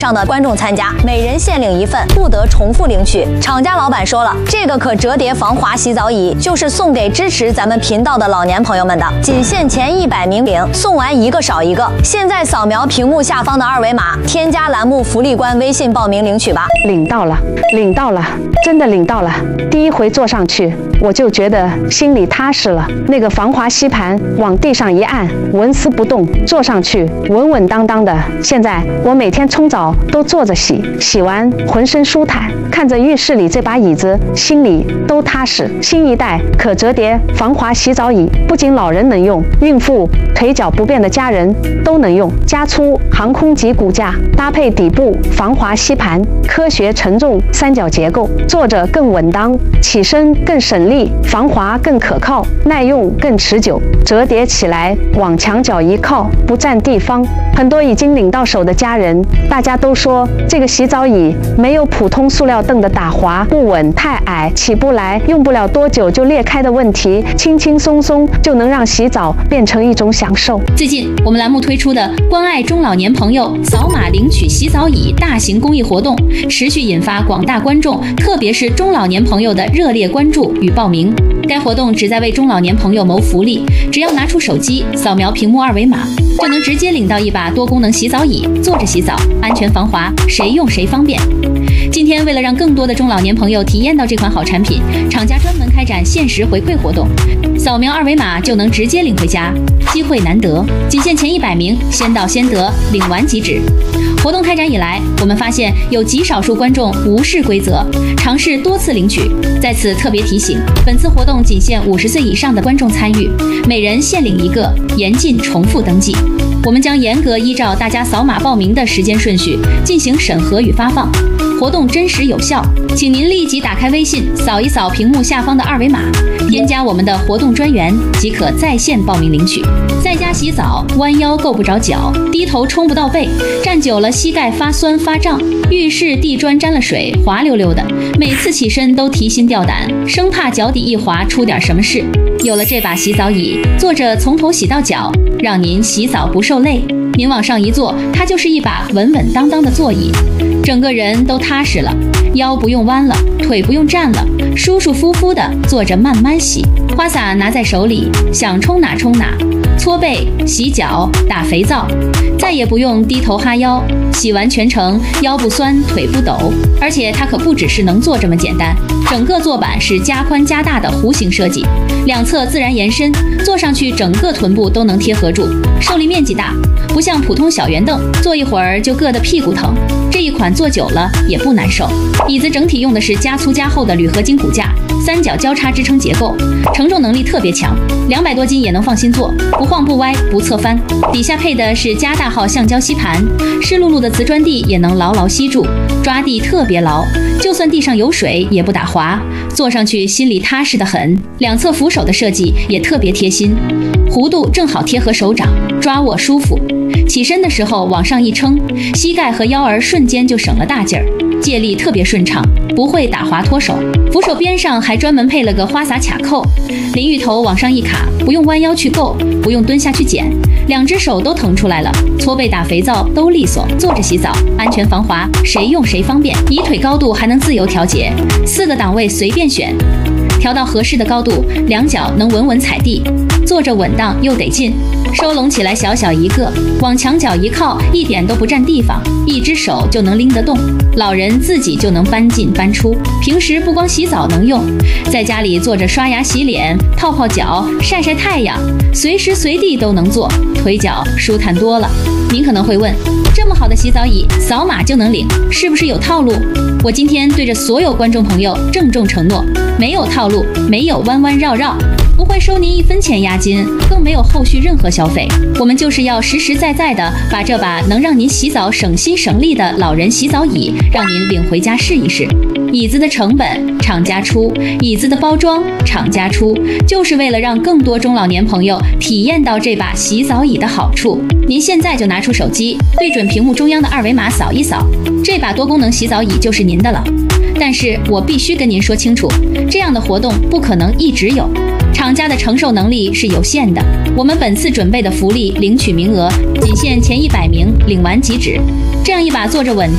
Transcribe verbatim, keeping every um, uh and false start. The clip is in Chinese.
上的观众参加，每人限领一份，不得重复领取。厂家老板说了，这个可折叠防滑洗澡椅就是送给支持咱们频道的老年朋友们的，仅限前一百名领，送完一个少一个。现在扫描屏幕下方的二维码，添加栏目福利官微信报名领取吧。 领到了，领到了，真的领到了。第一回坐上去，我就觉得心里踏实了。那个防滑吸盘往地上一按，纹丝不动，坐上去稳稳当当的。现在我每天冲澡都坐着洗，洗完浑身舒坦，看着浴室里这把椅子，心里都踏实。新一代可折叠防滑洗澡椅，不仅老人能用，孕妇、腿脚不便的家人都能用。加粗航空级骨架，搭配底部防滑吸盘，科学承重三角结构，坐着更稳当，起身更省力，防滑更可靠，耐用更持久。折叠起来往墙角一靠，不占地方。很多已经领到手的家人，大家都说这个洗澡椅没有普通塑料凳的打滑不稳、太矮起不来、用不了多久就裂开的问题，轻轻松松就能让洗澡变成一种享受。 最近我们栏目推出的关爱中老年朋友扫码领取洗澡椅大型公益活动，持续引发广大观众，特别是中老年朋友的热烈关注与报名。该活动旨在为中老年朋友谋福利，只要拿出手机扫描屏幕二维码，就能直接领到一把多功能洗澡椅，坐着洗澡，安全防滑，谁用谁方便。今天为了让更多的中老年朋友体验到这款好产品，厂家专门开展限时回馈活动，扫描二维码就能直接领回家，机会难得，仅限前一百名，先到先得，领完即止。活动开展以来，我们发现有极少数观众无视规则，尝试多次领取。在此特别提醒，本次活动仅限五十岁以上的观众参与，每人限领一个，严禁重复登记。我们将严格依照大家扫码报名的时间顺序进行审核与发放，活动真实有效，请您立即打开微信，扫一扫屏幕下方的二维码，添加我们的活动专员，即可在线报名领取。在家洗澡，弯腰够不着脚，低头冲不到背，站久了膝盖发酸发胀，浴室地砖沾了水，滑溜溜的，每次起身都提心吊胆，生怕脚底一滑出点什么事。有了这把洗澡椅，坐着从头洗到脚，让您洗澡不受累。您往上一坐，它就是一把稳稳当当的座椅，整个人都踏实了，腰不用弯了，腿不用站了，舒舒服服的坐着慢慢洗。花洒拿在手里，想冲哪冲哪，搓背、洗脚、打肥皂，再也不用低头哈腰，洗完全程腰不酸腿不抖。而且它可不只是能坐这么简单，整个坐板是加宽加大的弧形设计，两侧自然延伸，坐上去整个臀部都能贴合住，受力面积大，不像普通小圆凳，坐一会儿就硌得屁股疼。这一款坐久了也不难受。椅子整体用的是加粗加厚的铝合金骨架，三角交叉支撑结构，承重能力特别强，两百多斤也能放心坐，不晃不歪不侧翻。底下配的是加大号橡胶吸盘，湿漉漉的瓷砖地也能牢牢吸住，抓地特别牢，就算地上有水也不打滑，坐上去心里踏实得很。两侧扶手的设计也特别贴心，弧度正好贴合手掌，抓握舒服。起身的时候往上一撑，膝盖和腰儿瞬间就省了大劲儿，借力特别顺畅，不会打滑脱手。扶手边上还专门配了个花洒卡扣，淋浴头往上一卡，不用弯腰去够，不用蹲下去捡，两只手都腾出来了，搓背打肥皂都利索。坐着洗澡，安全防滑，谁用谁方便。椅腿高度还能自由调节，四个档位随便选，调到合适的高度，两脚能稳稳踩地，坐着稳当又得劲。收拢起来小小一个，往墙角一靠，一点都不占地方，一只手就能拎得动，老人自己就能搬进搬出。平时不光洗澡能用，在家里坐着刷牙洗脸、泡泡脚、晒晒太阳，随时随地都能做，腿脚舒坦多了。您可能会问，这么好的洗澡椅，扫码就能领，是不是有套路？我今天对着所有观众朋友郑重承诺，没有套路，没有弯弯绕绕，不会收您一分钱押金，更没有后续任何消费。我们就是要实实在在的把这把能让您洗澡省心省力的老人洗澡椅，让您领回家试一试。椅子的成本厂家出，椅子的包装厂家出，就是为了让更多中老年朋友体验到这把洗澡椅的好处。您现在就拿出手机，对准屏幕中央的二维码扫一扫，这把多功能洗澡椅就是您的了。但是我必须跟您说清楚，这样的活动不可能一直有，厂家的承受能力是有限的。我们本次准备的福利领取名额仅限前一百名，领完即止。这样一把坐着稳